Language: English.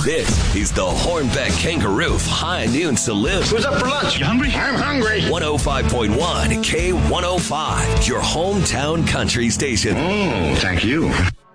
This is the Hornbeck Kangaroo High Noon Saloon. Who's up for lunch? You hungry? I'm hungry. 105.1 K105, your hometown country station. Oh, thank you.